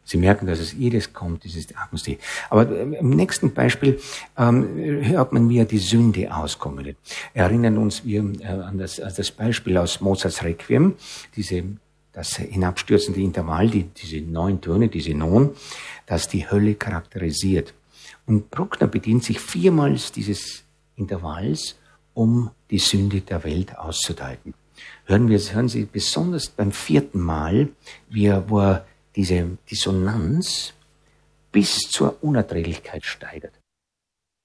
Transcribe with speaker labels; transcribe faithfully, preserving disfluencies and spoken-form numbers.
Speaker 1: Sie merken, dass es jedes kommt, dieses Agnus Dei. Aber im nächsten Beispiel ähm, hört man, wie er die Sünde auskommuniziert. Erinnern uns wir äh, an, das, an das Beispiel aus Mozarts Requiem, diese, das hinabstürzende Intervall, die, diese neun Töne, diese Non, das die Hölle charakterisiert. Und Bruckner bedient sich viermals dieses Intervalls, um die Sünde der Welt auszudeuten. Hören wir, hören Sie besonders beim vierten Mal, wie er, wo er diese Dissonanz bis zur Unerträglichkeit steigert.